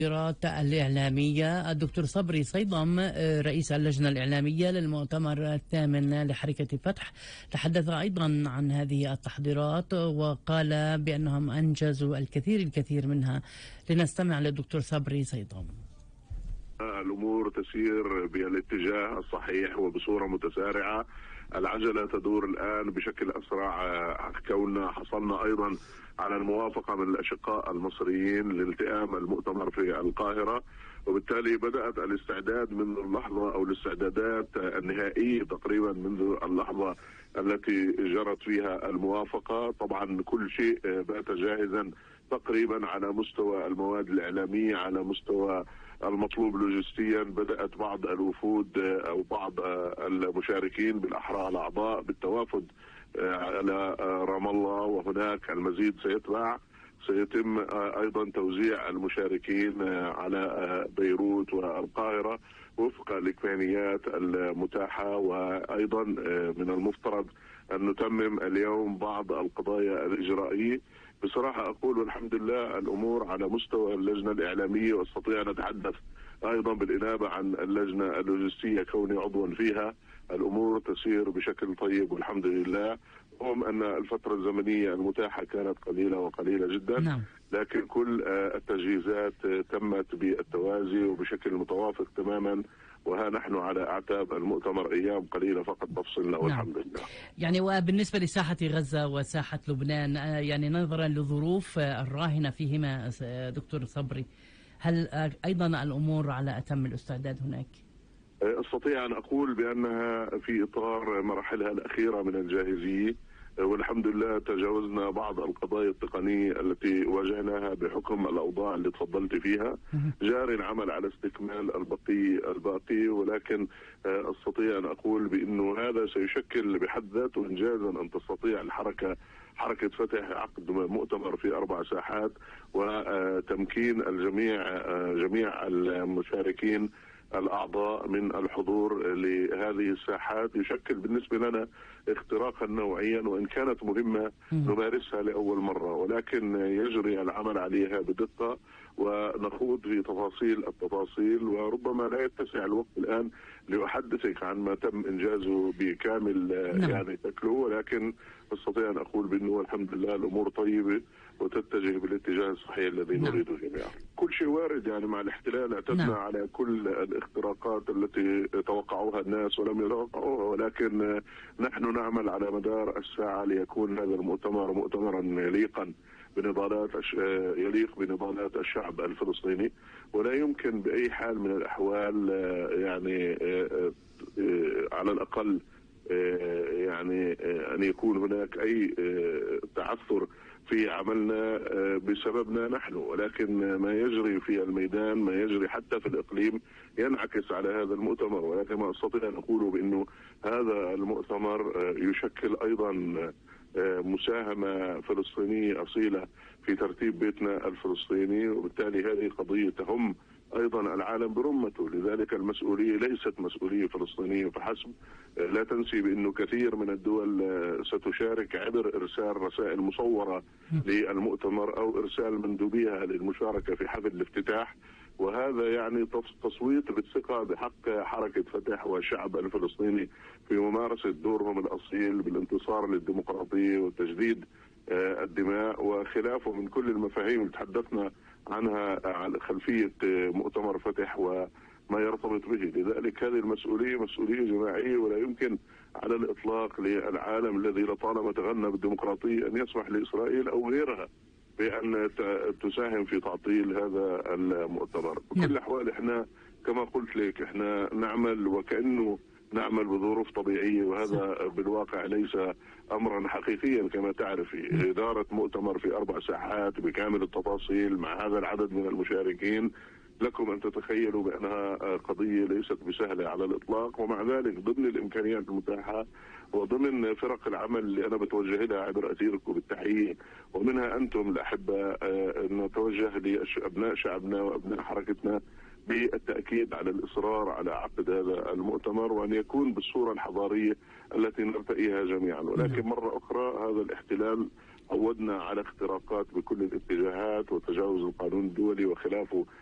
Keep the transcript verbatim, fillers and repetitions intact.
الإعلامية الدكتور صبري صيدم رئيس اللجنة الإعلامية للمؤتمر الثامن لحركة فتح تحدث أيضا عن هذه التحضيرات وقال بأنهم أنجزوا الكثير الكثير منها. لنستمع للدكتور صبري صيدم. الأمور تسير بالاتجاه الصحيح وبصورة متسارعة. العجلة تدور الآن بشكل أسرع، كوننا حصلنا أيضا على الموافقة من الأشقاء المصريين لالتئام المؤتمر في القاهرة، وبالتالي بدأت الاستعداد منذ اللحظة أو الاستعدادات النهائية تقريبا منذ اللحظة التي جرت فيها الموافقة. طبعا كل شيء بات جاهزا تقريبا على مستوى المواد الإعلامية، على مستوى المطلوب لوجستيا. بدأت بعض الوفود أو بعض المشاركين بالأحرى الأعضاء بالتوافد على رام الله، وهناك المزيد سيتبع. سيتم أيضا توزيع المشاركين على بيروت والقاهرة وفق الإمكانيات المتاحة. وأيضا من المفترض أن نتمم اليوم بعض القضايا الإجرائية. بصراحة أقول والحمد لله الأمور على مستوى اللجنة الإعلامية، واستطيع أن أتحدث أيضا بالإنابة عن اللجنة اللوجستية كوني عضوا فيها. الأمور تسير بشكل طيب والحمد لله، رغم أن الفترة الزمنية المتاحة كانت قليلة وقليلة جدا. نعم. لكن كل التجهيزات تمت بالتوازي وبشكل متوافق تماما، وها نحن على أعتاب المؤتمر أيام قليلة فقط تفصلنا والحمد نعم. لله. يعني وبالنسبة لساحة غزة وساحة لبنان، يعني نظرا لظروف الراهنة فيهما دكتور صبري، هل أيضا الأمور على أتم الاستعداد هناك؟ أستطيع أن أقول بأنها في إطار مراحلها الأخيرة من الجاهزية، والحمد لله تجاوزنا بعض القضايا التقنية التي واجهناها بحكم الأوضاع اللي تفضلت فيها. جاري العمل على استكمال البقي الباقي، ولكن أستطيع أن أقول بأنه هذا سيشكل بحد ذاته إنجازا أن تستطيع الحركة حركة فتح عقد مؤتمر في أربع ساحات وتمكين الجميع جميع المشاركين الأعضاء من الحضور لهذه الساحات. يشكل بالنسبة لنا اختراقا نوعيا، وإن كانت مهمة نمارسها لأول مرة، ولكن يجري العمل عليها بدقة ونخوض في تفاصيل التفاصيل. وربما لا يتسع الوقت الآن لأحدثك عن ما تم إنجازه بكامل نعم. يعني شكله، ولكن أستطيع أن أقول بأنه الحمد لله الأمور طيبة وتتجه بالاتجاه الصحيح الذي نعم. نريده جميعا. كل شيء وارد، يعني مع الاحتلال اعتدنا نعم. على كل الاختراقات التي توقعوها الناس ولم يتوقعوها، ولكن نحن نعمل على مدار الساعة ليكون هذا المؤتمر مؤتمرا يليقا بنضالات يليق بنضالات الشعب الفلسطيني، ولا يمكن بأي حال من الأحوال يعني على الأقل يعني أن يكون هناك أي تعثر في عملنا بسببنا نحن، ولكن ما يجري في الميدان ما يجري حتى في الإقليم ينعكس على هذا المؤتمر. ولكن ما أستطيع أن أقوله بأنه هذا المؤتمر يشكل أيضا مساهمة فلسطينية أصيلة في ترتيب بيتنا الفلسطيني، وبالتالي هذه قضية تهم أيضا العالم برمته. لذلك المسؤولية ليست مسؤولية فلسطينية فحسب. لا تنسي بأنه كثير من الدول ستشارك عبر إرسال رسائل مصورة للمؤتمر أو إرسال مندوبيها للمشاركة في حفل الافتتاح، وهذا يعني تصويت بالثقة بحق حركة فتح والشعب الفلسطيني في ممارسة دورهم الأصيل بالانتصار للديمقراطية وتجديد الدماء وخلافه من كل المفاهيم اللي تحدثنا عنها على خلفية مؤتمر فتح وما يرتبط به. لذلك هذه المسؤولية مسؤولية جماعية، ولا يمكن على الإطلاق للعالم الذي لطالما تغنى بالديمقراطية أن يسمح لإسرائيل أو غيرها بأن تساهم في تعطيل هذا المؤتمر. بكل الأحوال احنا كما قلت لك احنا نعمل وكأنه نعمل بظروف طبيعية، وهذا بالواقع ليس أمرا حقيقيا كما تعرفي. إدارة مؤتمر في أربع ساحات بكامل التفاصيل مع هذا العدد من المشاركين، لكم أن تتخيلوا بأنها قضية ليست بسهلة على الإطلاق. ومع ذلك ضمن الإمكانيات المتاحة وضمن فرق العمل اللي أنا بتوجه لها عبر أثيركم بالتحية، ومنها أنتم الأحبة، نتوجه لأبناء شعبنا وأبناء حركتنا بالتأكيد على الإصرار على عقد هذا المؤتمر، وأن يكون بالصورة الحضارية التي نرتئيها جميعا. ولكن مرة أخرى هذا الاحتلال عودنا على اختراقات بكل الاتجاهات وتجاوز القانون الدولي وخلافه